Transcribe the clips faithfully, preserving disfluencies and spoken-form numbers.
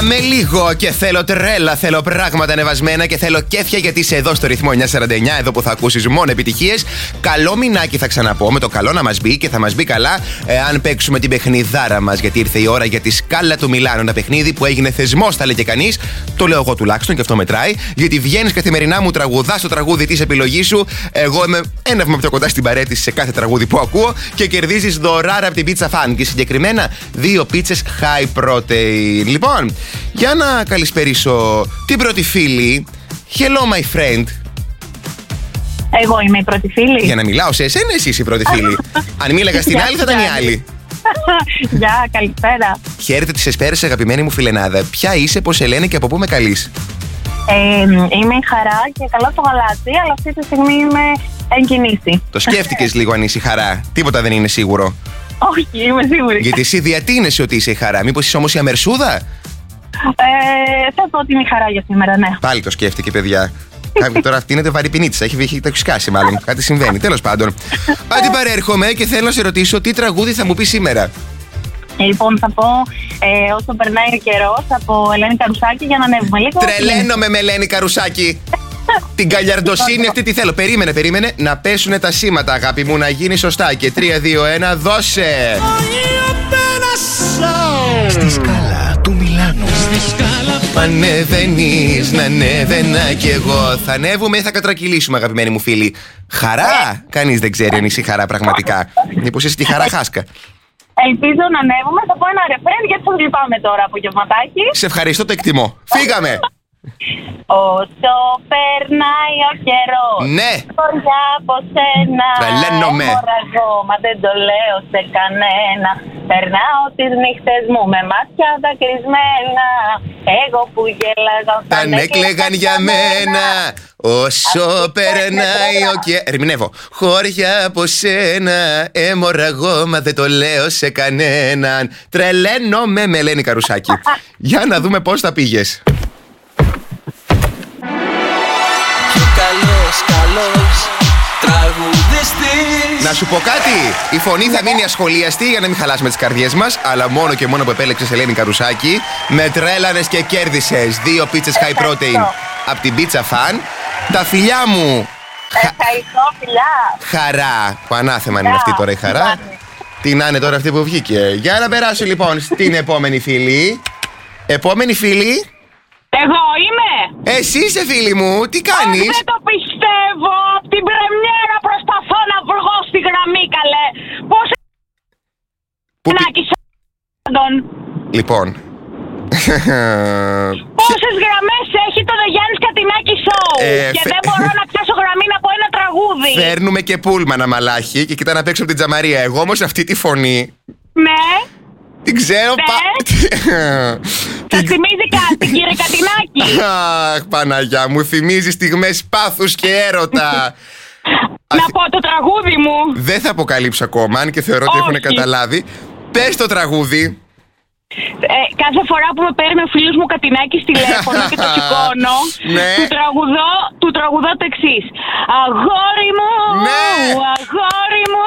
Πάμε λίγο και θέλω τρέλα, θέλω πράγματα ανεβασμένα και θέλω κέφια γιατί είσαι εδώ στο ρυθμό εννιακόσια σαράντα εννιά, εδώ που θα ακούσεις μόνο επιτυχίες. Καλό μηνάκι θα ξαναπώ, με το καλό να μας μπει και θα μας μπει καλά ε, αν παίξουμε την παιχνιδάρα μας. Γιατί ήρθε η ώρα για τη Σκάλα του Μιλάνου. Ένα παιχνίδι που έγινε θεσμός, θα λέει και κανείς. Το λέω εγώ τουλάχιστον και αυτό μετράει. Γιατί βγαίνεις καθημερινά, μου τραγουδάς το τραγούδι της επιλογής σου. Εγώ είμαι ένα βήμα πιο κοντά στην παρέτηση σε κάθε τραγούδι που ακούω και κερδίζεις δωράρα από την Pizza Fan. Και συγκεκριμένα δύο πίτσες high protein. Λοιπόν, για να καλησπερίσω την πρώτη φίλη. Hello, my friend. Εγώ είμαι η πρώτη φίλη. Για να μιλάω σε εσένα, εσύ είσαι η πρώτη φίλη. Αν μίλαγα στην άλλη, θα ήταν η άλλη. Γεια, καλησπέρα. Χαίρετε τις εσπέρες, αγαπημένη μου φιλενάδα. Ποια είσαι, πώς σε λένε και από πού με καλείς? Ε, είμαι η Χαρά και καλά στο γαλάτι, αλλά αυτή τη στιγμή είμαι εν κινήσει. Το σκέφτηκες λίγο αν είσαι η Χαρά? Τίποτα δεν είναι σίγουρο. Όχι, είμαι σίγουρη. Γιατί εσύ διατείνεσαι ότι είσαι η Χαρά. Μήπως είσαι όμως η Αμερσούδα? Ε, θα πω ότι είναι η Χαρά για σήμερα, ναι. Πάλι το σκέφτηκε, παιδιά. Κάποιοι τώρα αυτή είναι το βαρυπινή της. Έχει, έχει, το έχει σκάσει, μάλλον. Κάτι συμβαίνει. Τέλος πάντων. Άντε, παρέρχομαι και θέλω να σε ρωτήσω τι τραγούδι θα μου πει σήμερα. Λοιπόν, θα πω ε, όσο περνάει ο καιρός από Ελένη Καρουσάκη για να ανέβουμε λίγο. Τρελαίνομαι με Ελένη Καρουσάκη. Την καλιαρντοσύνη αυτή τη θέλω. Περίμενε, περίμενε. Να πέσουνε τα σήματα, αγάπη μου, να γίνει σωστά. Και τρία, δύο, ένα, δώσε. Στη Σκάλα του Μιλάνου. Μ' ανεβαίνεις, να ανέβαινα κι εγώ. Θα ανέβουμε ή θα κατρακυλήσουμε, αγαπημένη μου φίλη? Χαρά! Κανείς δεν ξέρει αν είσαι η Χαρά πραγματικά. Μήπως είσαι τη Χαρά Χάσκα? Ελπίζω να ανέβουμε. Θα πω ένα ρεφρέν γιατί σας λυπάμαι τώρα από γευματάκι. Σε ευχαριστώ, το εκτιμώ. Φύγαμε! Όσο περνάει ο καιρός, ναι, χωριά από σένα, τρελαίνομαι. Μωραγώ, μα δεν το λέω σε κανένα. Περνάω τις νύχτες μου με μάτια δακρυσμένα. Εγώ που γέλαγα όταν έκλαιγαν για μένα. Όσο περνάει ο καιρός. Ερμηνεύω. Χώρια από σένα, εμορραγώ, μα δεν το λέω σε κανέναν. Τρελαίνομαι με Ελένη Καρουσάκη. Για να δούμε πώς θα πήγες. Καλός, καλός τραγουδιστής. Να σου πω κάτι, η φωνή θα μείνει ασχολίαστη για να μην χαλάσουμε τις καρδιές μας. Αλλά μόνο και μόνο που επέλεξες Ελένη Καρουσάκη, με τρέλανες και κέρδισες δύο πίτσες high protein από την Pizza Fan. Τα φιλιά μου. Ευχαριστώ, φιλιά. Χαρά, που ανάθεμα είναι αυτή τώρα η Χαρά. Τι να είναι τώρα αυτή που βγήκε. Για να περάσω λοιπόν στην επόμενη φίλη. Επόμενη φίλη. Εγώ είμαι. Εσύ είσαι, φίλη μου, τι κάνεις? Δεν το πιστεύω. Από την πρεμιέρα προσπαθώ να βγω στη γραμμή, καλέ. Πώς... Που... Λοιπόν. Πόσες γραμμές έχει το The Γιάννης Κατινάκη Show? Ε, και φε... δεν μπορώ να πιάσω γραμμή να πω ένα τραγούδι. Φέρνουμε και πούλμαν αμαλάχη και κοιτά να παίξω από την Τζαμαρία. Εγώ όμως αυτή τη φωνή. Ναι. Την ξέρω ναι. πα... Θα θυμίζει κάτι, κύριε Κατινάκη. Αχ, Παναγιά μου, θυμίζει στιγμές πάθους και έρωτα. Να πω το τραγούδι μου. Δεν θα αποκαλύψω ακόμα, αν και θεωρώ ότι έχουν καταλάβει. Πες το τραγούδι. Ε, κάθε φορά που με παίρνει ο φίλος μου Κατινάκης τηλέφωνο και το σηκώνω, ναι. του, τραγουδώ, του τραγουδώ το εξής. Αγόρι μου, ναι. αγόρι μου,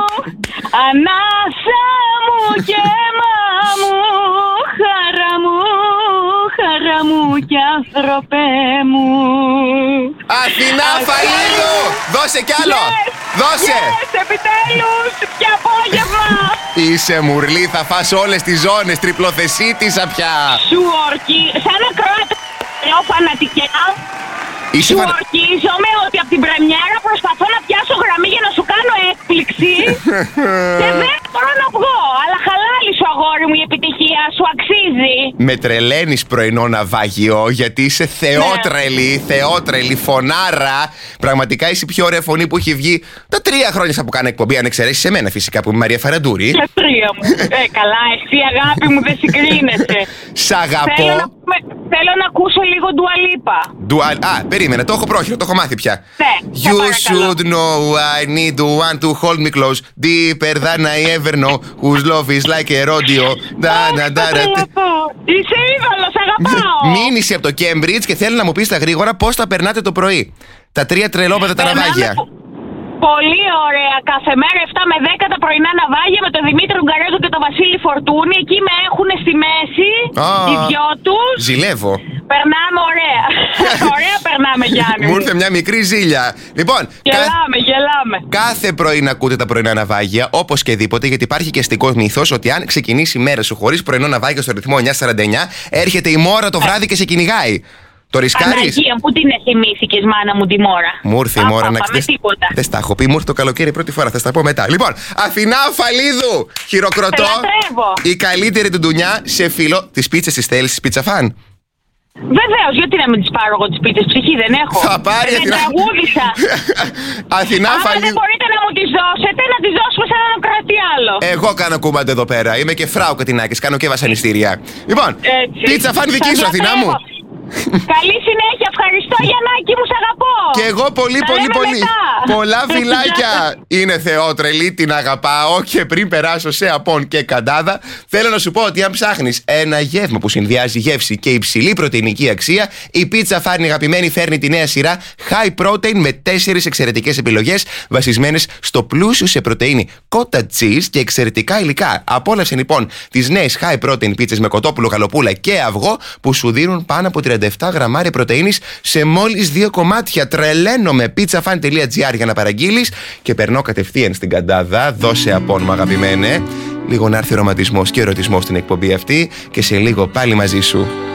ανάσα μου και αίμα μου, χαρά μου, χαρά μου και άνθρωπε μου. Αθηνά Φαλίδου, δώσε κι άλλο. Yes, δώσε. Yes, επιτέλους, και απόγευμα. Είσαι μουρλή, θα φας όλες τις ζώνες, τριπλοθεσίτησα πια. Σου ορκεί, σαν ακροάτη, λέω φανατικά. Σου φανα... ορκίζομαι ότι από την πρεμιέρα προσπαθώ να πιάσω γραμμή για να σου κάνω έκπληξη και δεν μπορώ να βγω. Αλλά χαλάλι σου, αγόρι μου, η επιτυχία σου αξίζει. Με τρελαίνεις πρωινό ναυάγιο, γιατί είσαι θεότρελη, ναι. θεότρελη, φωνάρα. Πραγματικά είσαι η πιο ωραία φωνή που έχει βγει τα τρία χρόνια που κάνω εκπομπή. Αν εξαιρέσεις εμένα φυσικά που είμαι Μαρία Φαραντούρη. Τα τρία μου. Ε, καλά, εσύ αγάπη μου δεν συγκρίνεσαι. Σ' αγαπώ. Θέλω να, θέλω να ακούσω λίγο Dua Lipa. Dua... Α, περίμενε, το έχω πρόχειρο, το έχω μάθει πια. Ναι, you should know I need one to hold me close deeper than I ever know whose love is like a rodeo. Είσαι είδωλος, αγαπάω. Μείνησε από το Cambridge και θέλω να μου πεις στα γρήγορα πώς τα περνάτε το πρωί. Τα τρία τρελόπεδα τα ναυάγια. Πολύ ωραία. Κάθε μέρα εφτά με δέκα τα πρωινά ναυάγια με τον Δημήτρη Γκαρέζο και τον Βασίλη Φορτούνη. Εκεί με έχουν στη μέση. Oh, οι δυο τους. Ζηλεύω. Περνάμε ωραία. Ωραία περνάμε, Γιάννη. Μου ήρθε μια μικρή ζήλια. Λοιπόν, γελάμε, κα... γελάμε. Κάθε πρωί να ακούτε τα πρωινά ναυάγια, όπως και δίποτε, γιατί υπάρχει και αστικός μύθος ότι αν ξεκινήσει η μέρα σου χωρίς πρωινό ναυάγιο στο ρυθμό εννιά σαράντα εννιά, έρχεται η μόρα το βράδυ και σε κυνηγάει. Το ρισκάρεις? Αναγία, πού την θυμήθηκες, μάνα μου, τη μόρα? Μου ήρθε η μόρα να ξέρεις. Δεν στα έχω πει, μου ήρθε το καλοκαίρι πρώτη φορά, θα στα πω μετά. Λοιπόν, Αθηνά Αφαλίδου, χειροκροτώ. Η καλύτερη του ντουνιά σε φίλο. Τις πίτσες τις θέλεις, πίτσα φαν? Βεβαίως, γιατί να μην τις πάρω εγώ τις πίτσες, ψυχή δεν έχω. Θα πάρει, δεν Αθηνά. τραγούδισα. Αθηνά Άμα Αφαλίδου. δεν μπορείτε να μου τις δώσετε, να τις δώσουμε σε έναν κρατή άλλο. Εγώ κάνω κούμπαντε εδώ πέρα. Είμαι και φράου κατινάκης, κάνω και βασανιστήρια. Λοιπόν, έτσι. Πίτσα φαν δική σου, Αθηνά μου. Καλή συνέχεια, ευχαριστώ Γιαννάκη μου, σ' αγαπώ. Και εγώ πολύ Τα πολύ πολύ μετά. Πολλά φιλάκια. Είναι θεότρελη, την αγαπάω. Και πριν περάσω σε Απόν και Καντάδα, θέλω να σου πω ότι αν ψάχνεις ένα γεύμα που συνδυάζει γεύση και υψηλή πρωτεϊνική αξία, η Πίτσα Φαν, αγαπημένη, φέρνει τη νέα σειρά High Protein με τέσσερις εξαιρετικές επιλογές βασισμένες στο πλούσιο σε πρωτεΐνη cottage cheese και εξαιρετικά υλικά. Απόλαυσε λοιπόν τις νέες High Protein πίτσες με κοτόπουλο, γαλοπούλα και αυγό που σου δίνουν πάνω από τριάντα επτά γραμμάρια πρωτεΐνης σε μόλις δύο κομμάτια. Τρελαίνω με pizzafan τελεία gr για να παραγγείλεις και περνώ κατευθείαν στην Καντάδα. Δώσε Απόν μου, αγαπημένε. Λίγο να έρθει ο ρομαντισμός και ο ερωτισμός στην εκπομπή αυτή και σε λίγο πάλι μαζί σου.